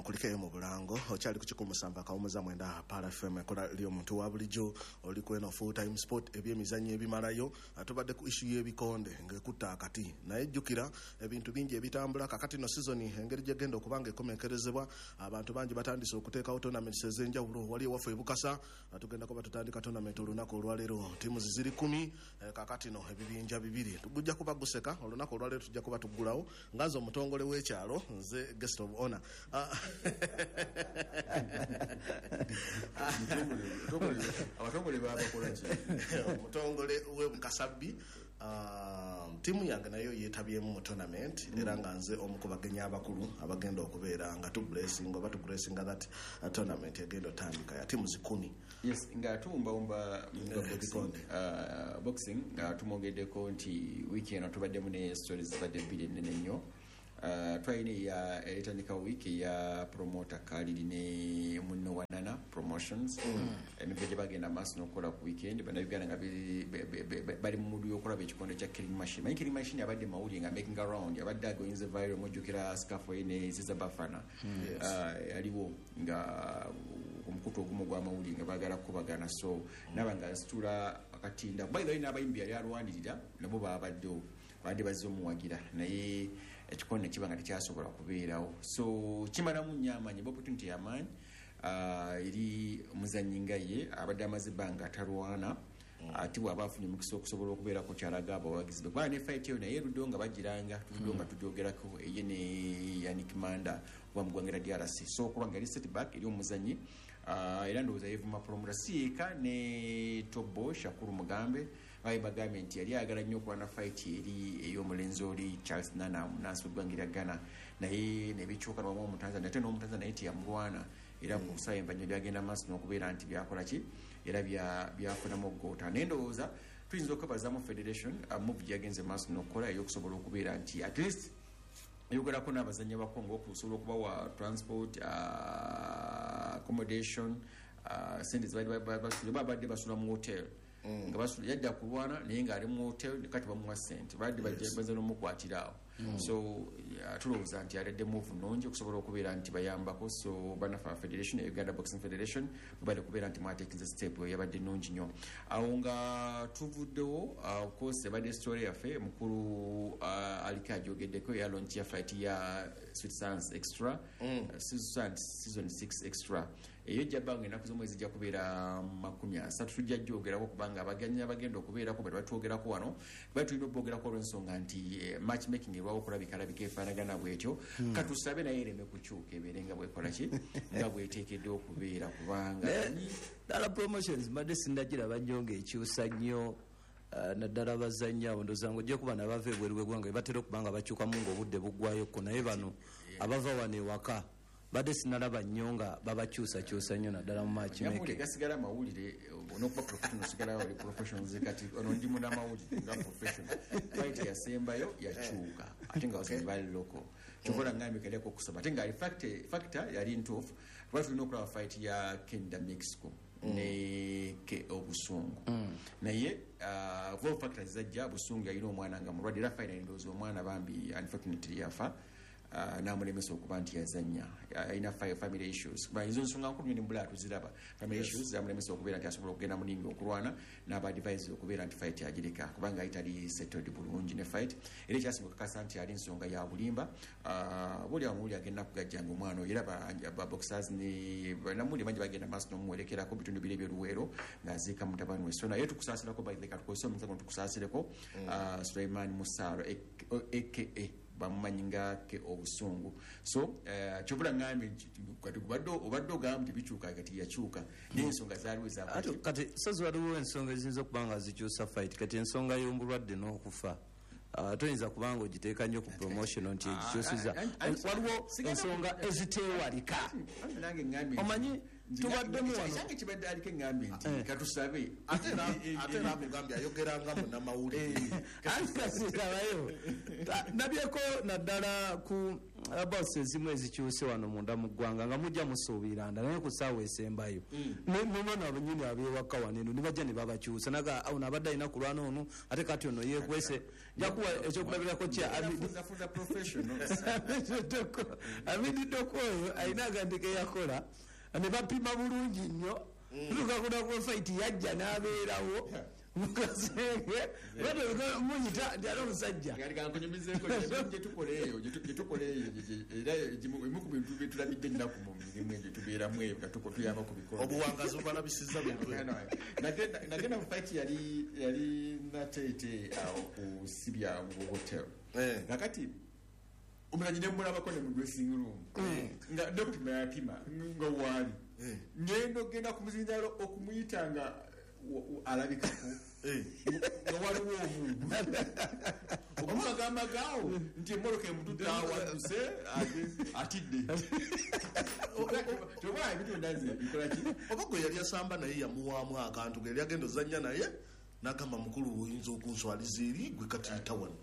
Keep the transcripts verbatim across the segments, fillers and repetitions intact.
kulikeyo mu Bulango okyali ku kikumi samba kawumuza mwenda Pala F M kola lyo muntu wa bulijjo oli kweno full time sport ebyemizannyo ebimalayo atubadde ku issue y'ebikonde ngekutta akati naye jjukira ebintu bingi ebitambula kakati no season engeri gyegenda okubanga ekomekerezebwa abantu bangi batandise okuteekawo tournaments ez'enjawulo wali ewaffe ebukasa tugenda kuba tutandika tournament olunaku olwaleero tiimu ziri kumi kakati no ebibinja bibiri tugujja kuba guseka olunaku olwaleero tujja kuba tuggulawo ngazo omutongole w'ekyalo nze guest of honor abatongole babakolaki omutongole w'ebukasabbi tiimu yange nayo yeetabyemu mu tournament era nga nze omu ku bagenyi abakulu abagenda okubeera nga tu blessing oba tu blessing that uh, tournament egenda otandika ya tiimu zikumi. Yes, nga tuwumbawumba boxing, uh, boxing nga tumwogeddeko nti wiki eno tubaddemu ne stories zibadde bbiri ennene nnyo. Uh, twaine ya etandika wiki ya promoter Kalidi ne munno wanana promotions emivyo gye bagenda maaso n'okukola ku weekend bana Uganda nga bali mu mudu y'okola ekikondo kya killing machine manyi killing machine abadde mawuli nga making around abadde agoyinze viral mujjukira scaffo ine ziza bafana aliwo nga omukutu ogumu gwa mawuli nga bagala kubagana so nabanga situla akatinda by the way n'abayimbi yali alwanirira nabo babaddewo bandi bazze omuwagira naye ekikondo kibanga tekyasobola kubeerawo so kimalamu nnyo amaanyi opportunity y'amaanyi eri omuzannyi nga ye abadde amaze ebbanga atalwana ati bw'aba afunye omukisa okusobola okubeerako kyalaga abawagizi be kuba ne fight eyo naye eruddewo nga bagiranga tuluddewo nga tugyogerako eye ne Yannick Manda wa mugwangira D R C so kuba nga eri setback eri omuzannyi era ndowooza yevuma promota siika ne Tobo Shakuru Mugambe bayi bagambye nti yali ayagala nnyo okuba na fight eri ey'omulenzi oli Charles Nana munansi w'eggwanga Ghana naye nebikyuka n'omu Omutanzania ate n'Omutanzania naye tiyamulwana era ku kusaba embanyo byagenda maaso n'okubeera nti byakola ki era byafunamu oggota naye ndowooza tuyinza okwebazaamu federation move gyagenze maaso n'okukola ey'okusobola okubeera nti at least eyogerako n'abazannyi abakongo okusobola okubawa transport accommodation sente babadde basula mu hotel nga basula yadda kulwana naye nga ali mu hotel kati bamuwa sente badde baza n'omukwatirawo so tulowooza nti aledde move nungi okusobola okubeera nti bayambako so banafa federation Uganda Boxing Federation babadde kubeera nti mwateekinze step yabadde nungi nnyo awo nga tuvuddewo of course ebadde story yaffe mukulu alika agyogeddeko ya launch ya flight ya Sweet Science Extra season six extra eyo jabanga ennaku z'omwezi jja kubeera makumi asatu tujja jjogerako kubanga abaganyi abagenda okubeerako bwe batwogerako wano bali tulina okwogerako olw'ensonga nti matchmaking erwawo okulabikala bikeefaanagana bwetyo katusabe naye ereme kukyuka ebeere nga bwekola ki nga bweteekedde okubeera kubanga ddala promotions mbadde sindagiraba nnyo ng'ekyusa nnyo naddala bazannyi abo ndowooza nga ojja kuba nabava ebweru bw'eggwanga batera okuba nga bakyukamu ng'obudde buggwayokko naye bano abava wano ewaka badde sinalaba nnyo nga babakyusakyusa nnyo naddala mu matchmaking gasigala amawulire onokuba professional sigala wali professionals kati ono ndi muna amawulire nga professional fight yasembayo yakyuka ate nga wasanyi bali loko kyokola ngambi kaleko okusaba ate nga ali factor yali ntuufu kuba tulina okulaba fight ya Kenda Mexico ne ke obusungu naye vo factors zajja busungu yalina omwana nga mulwadde era final ndowooza omwana bambi unfortunately yafa namulemesa okuba nti yazanya alina family issues izo nsonga nkulu ni mbula tuziraba family issues zamulemesa okubeera nti asobola okugenda mu ningi okulwana n'aba advise okubeera nti fight yagireka kubanga itali settled bulungi ne fight era ekyasinga okakasa nti ali nsonga ya bulimba buli amuli agenda kugajjanga omwana oyo era ba boxers ne namuli bangi bagenda maaso n'omuwerekerako bitundu bire by'oluweero ng'aziika mutabani we so naye tukusaasirako by the katukozesa omusango tukusaasireko Suleiman Musaro aka bamumanyi nga ke obusungu so kyobula ngambi kati obadde ogamba tebikyuka kati yakyuka n'ensonga zaaliwo ati kati sozi waliwo ensonga eziyinza okuba nga zikyusa fight kati ensonga y'ombulwadde n'okufa toyinza kubanga ogiteeka nnyo ku promotion nti ekikyusiza waliwo ensonga eziteewalika nange ngambi omanyi tubaddemu wano ekisange kibadde aliko eŋŋambye nti katusabe ate era akugambye ayogeranga munnamawulire anti kasirabayo nabyeko naddala ku bose ezimu ezikyuse wano munda mu ggwanga nga mujja musuubira nda naye ku ssaawa esembayo nemana abanyini abewaka wano eno nibajja ne babakyusa naga ono abadde alina ku lwana ono ate kati ono yeekwese njakuwa ekyokulabirako kya amididoko oyo alina agandika eyakola ne bapima bulungi nnyo tukakuna ku faiti yajja n'abeerawo mukasenge muyita nti ate omusajja gyetukoleeyo era emu ku bintu byetulabidde ennaku mu mirimu egyo tubeeramu eyo tuyamba ku bikolo obuwangazi bubalabisiza bintu nagenda mu faiti yali nateete okusibya mu hotel nakati omulanyi nemulabako ne mu dressing room nga dokima yapima nga waali ngenda ogenda ku muzindaalo okumuyita nga alabikako nga waliwo omuntu okumagambagaawo nti emmotoka emutudde awaduse atidde tobaa ebitondaze bikolaki oba gwe yali asamba naye yamuwaamu akantu ge yali agenda ozannya naye nagamba mukulu oyinza okunswaliza eri gwe kati tawano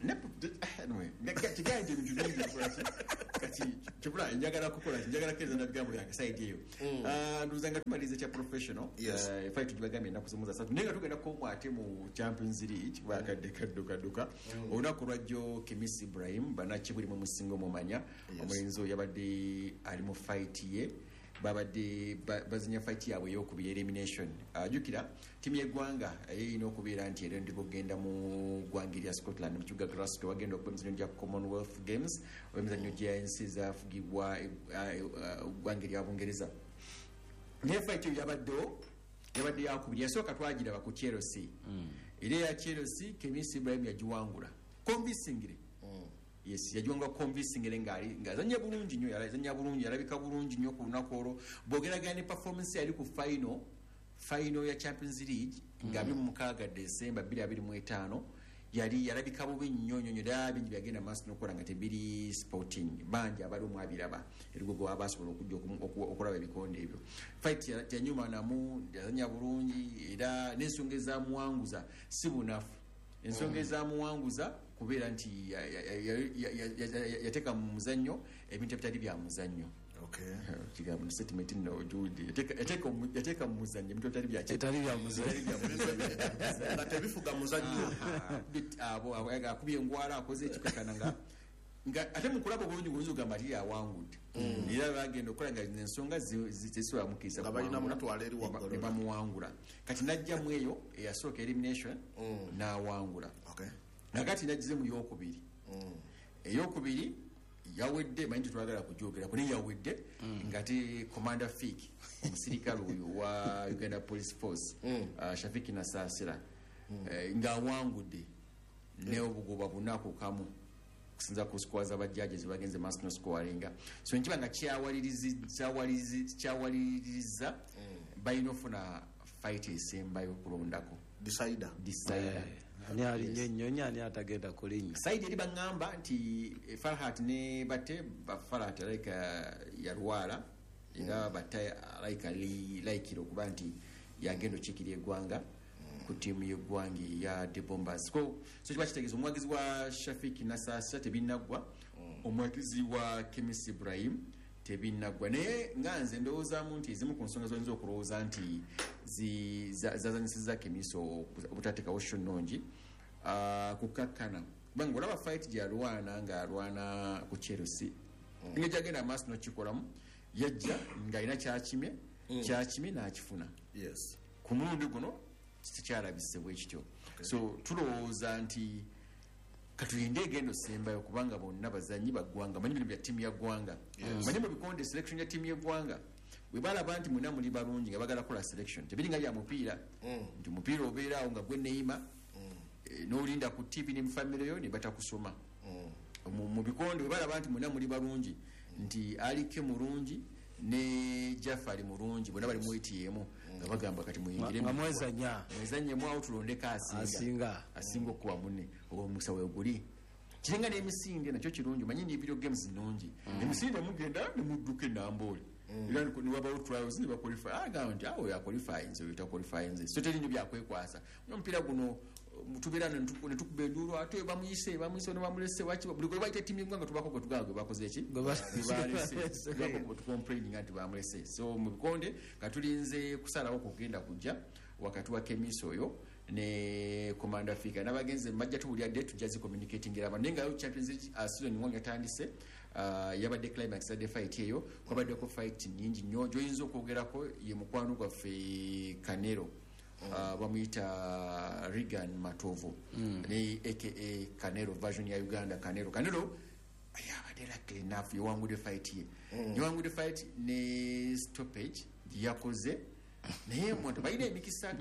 kigaye nti ebintu bingi bikolaki kati kibula njagala kukola njagala keza na bigambo yange saidi eyo nduza nga tumaliza kya professional fight tubagambye ennaku zimu za satu naye nga tugenda kukomu ate mu Champions League bakadde kaddukaduka olunaku lwajjo Kemisi Ibrahim banaki buli mu musingo mumanya omulenzi oyo yabadde ali mu fight ye babadde bazinya fight yaabwe ey'okubiri elimination ajukira timu y'eggwanga eyina okubeera nti era ndi kugenda mu ggwanga erya Scotland mu kibuga Glasgow wagenda okuba emizannyo gya Commonwealth Games oba emizannyo gya ensi zaafugibwa eggwanga erya Bungereza naye fight eyo yabaddewo yabadde yakubiri yasooka twagiraba ku Chelsea era eya Chelsea Kemisi Ibrahim yagiwangula convincingly yes yajonga convincing ngali ngazanya bulungi nyo yazanya bulungi yalabika bulungi nyo ku lunaku olwo bogeraganya ne performance yali ku final final ya Champions League ngabi mu mukaga December bbiri abiri mu etaano yali yalabika bubi nnyo nnyo ddala bingi byagenda maaso n'okukola nga tebiri sporting bangi abali mu abiraba erigogo abasobola okujja okulaba ebikonde ebyo fight ya nyuma namu yazanya bulungi era n'ensonga ezaamuwanguza si bunafu ensonga ezaamuwanguza kubeera nti yateeka mu muzannyo ebintu ebitali bya muzannyo kigambo mu statement no Judy yateeka mu muzannyo ebintu ebitali bya nga tebifuga muzannyo abo akubye engwala akoze ekikakana nga nga ate mu kulaba obulungi buyinza okugamba ati yawangudde era bagenda okukola nga ensonga zesiwamukisa nga balina mutwala eri waggulu ne bamuwangula kati najja mu eyo eyasooka elimination n'awangula nakati nagize mu yokubiri eyokubiri yawedde manyi tetwagala kujoogera kune yawedde nga te commander Fik omusirikale oyo wa Uganda Police Force Shafiki Nasasira ng'awangudde n'obugoba bunaku kamu kusinza ku squads abajaji zibagenze maaso no scoringa so nkiba nga kyawaliriza balina ofuna fight esembayo kulondako decider decider ani alinye nnyo nyani atagenda kulinnya saidi eri baŋŋamba nti Farhat ne bate Farhat like yalwala era bate like laikira okuba nti yagenda okikira eggwanga ku tiimu y'eggwanga ya The Bombers ko so kiba kitegeeza omwagizi wa Shafiki Nasasa tebinaggwa omwagizi wa Kemisi Ibrahim tebinaggwa naye nga nze ndowoozaamu nti ezimu ku nsonga zoyinza okulowooza nti zazanyisiza Kemisi obutateekawo sho nnungi kukakkana kubanga olaba fight gyalwana ng'alwana ku Chelsea nga gyagenda amaaso n'okikolamu yajja ng'alina kyakimye kyakimye n'akifuna ku mulundi guno kikyalabise bwe kityo so tulowooza nti katulinde egendo sembayo kubanga bonna bazanyi baggwanga manyi bino bya tiimu ya ggwanga manyi mu bikonde selection ya tiimu y'eggwanga bwe balaba nti muna muli balungi nga bagala kola selection tebiringa bya mupiira nti omupiira obeeraawo nga gwe neeyima n'olinda ku tiivi ne mu famire yo ne batakusoma mu bikonde bwe balaba nti muna muli balungi nti alike mulungi ne Jafari mulungi bonna bali mu A T M nga bagamba kati muyingire mu mwezanya mwezanye mwawo tulondeko asinga asinga okuba munne omukisa we guli kiringa n'emisinde nakyo kirungi manyi ni video games nnungi emisinde mugenda ne mudduka enambooli era niwabawo trials ne baqualify agamba nti awo yaqualify nze oyita qualify nze so teri nyo byakwekwasa omupiira guno mutubira ne tukuba enduulu ate bamuyise bamuyise ne bamulese waki buli gwe bayita ttiimu y'eggwanga tubako gwe tugaga gwe bakoze eki tucomplaining nti bamulese so mu bikonde nga tulinze kusalawo kugenda kujja wakati wa Kemiso oyo ne Commander Fika n'abagenze majja tubulya date tujja zi communicating era abanenga yo Champions League season ng'onga yatandise yabadde climax ya the fight eyo kwabadde ko fight nyingi nnyo joyinza okwogerako ye mukwano gwaffe Kanero Uh, bamuyita Regan Matovo mm. ne aka Kanero version ya Uganda Kanero Kanero ayabadde lucky enough yawangude fight ye mm. yawangude fight ne stoppage yakoze naye muntu bayina emikisa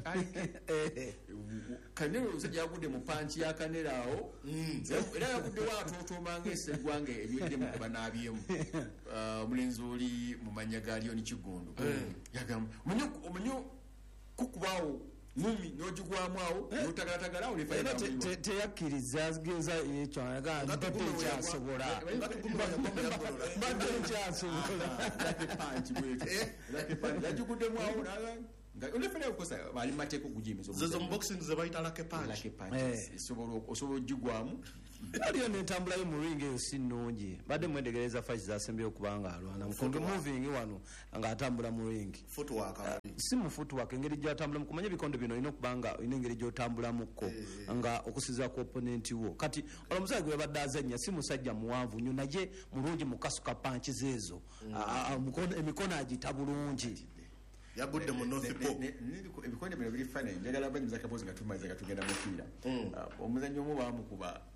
Kanero usajja yagude mu panchi ya Kanero awo mm. era yagude watotomanga esegwange ebidde mu banabyemu omulenzi uh, oli mu manyagali oni kigundu mm. yagamba omunyo omunyo kukubawo mumi nojugwamu awo notagalatagala awo lefaira teyakkiriza geza ekyo agamba badde nkyasobola badde nkyasobola lake panchi bwetu lake panchi yajuguddemu awo olefera okosa bali mateeko kugimiza zezo boxing ze bayita lake panchi lake panchi sobola osobola ojugwamu aliyo n'entambula yo mu ring eyo si nnungi badde mwendegereza fight zasembye okubanga alwana mukundu moving wano nga atambula mu ring footwork uh, si mu footwork engeri gy'atambula kumanya ebikondo bino ina okubanga ina engeri gy'otambulamuko hey, hey. nga okusiza ku opponent wo kati omusajja gwe badde azannya si musajja muwanvu nnyo naye mulungi mu kasuka panchi zeezo mm. uh, emikono agita bulungi yagudde mu North Pole ebikonde bino biri fane njagala banyiza kapozi nga tumaze nga tugenda mufiira omuzannyo omu baamukuba